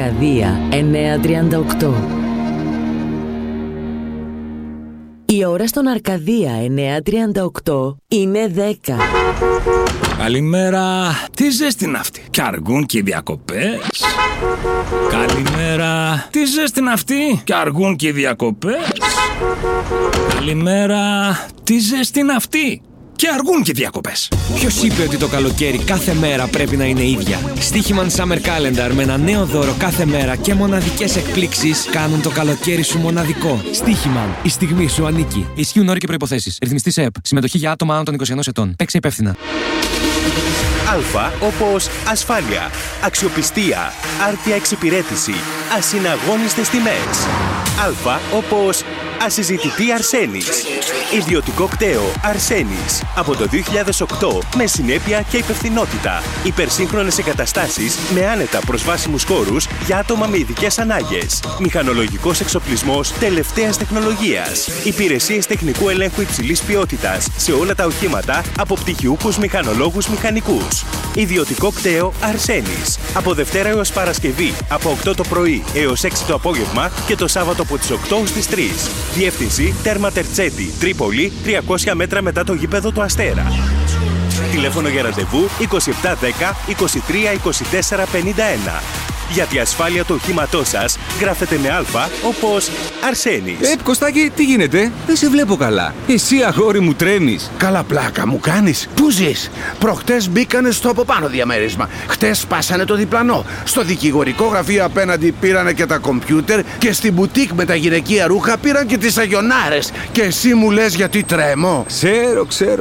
Αρκαδία 938. Η ώρα στον Αρκαδία 938 είναι 10. Καλημέρα. Τι ζέστη είναι αυτή. Κι αργούν και οι διακοπές. Καλημέρα. Τι ζέστη είναι αυτή. Κι αργούν και οι διακοπές. Καλημέρα. Τι ζέστη είναι αυτή. Και αργούν και οι διακοπές. Ποιος είπε ότι το καλοκαίρι κάθε μέρα πρέπει να είναι ίδια? Στοίχημαν Summer Calendar με ένα νέο δώρο κάθε μέρα και μοναδικές εκπλήξεις κάνουν το καλοκαίρι σου μοναδικό. Στοίχημαν. Η στιγμή σου ανήκει. Ισχύουν όροι και προϋποθέσεις. Ρυθμιστής ΕΕΠ. Συμμετοχή για άτομα άνω των 21 ετών. Παίξε υπεύθυνα. Α όπως ασφάλεια, αξιοπιστία, άρτια εξυπηρέτηση, ασυναγώνιστες τιμές. Α όπως ασυζητητή Αρσένης. Ιδιωτικό κτέο Αρσένης. Από το 2008 με συνέπεια και υπευθυνότητα. Υπερσύγχρονες εγκαταστάσεις με άνετα προσβάσιμους χώρους για άτομα με ειδικές ανάγκες. Μηχανολογικός εξοπλισμός τελευταίας τεχνολογίας. Υπηρεσίες τεχνικού ελέγχου υψηλής ποιότητας σε όλα τα οχήματα από πτυχιούχους μηχανολόγους μηχανικούς. Ιδιωτικό κτέο Αρσένης. Από Δευτέρα έως Παρασκευή από 8 το πρωί έως 6 το απόγευμα και το Σάββατο από τις 8 στις 3. Διεύθυνση Τέρμα Τερτσέτη, Τρίπολη, 300 μέτρα μετά το γήπεδο του Αστέρα. Τηλέφωνο για ραντεβού 2710 23 24 51. Για τη ασφάλεια του οχήματός σας γράφετε με Α όπως Αρσένης. Κωστάκη, τι γίνεται? Δεν σε βλέπω καλά. Εσύ, αγόρι μου, τρέμεις. Καλά πλάκα μου κάνεις. Πού ζεις? Προχτές μπήκανε στο από πάνω διαμέρισμα. Χτες σπάσανε το διπλανό. Στο δικηγορικό γραφείο απέναντι πήρανε και τα κομπιούτερ και στην μπουτίκ με τα γυναικεία ρούχα πήραν και τις αγιονάρες. Και εσύ μου λες γιατί τρέμω? Ξέρω.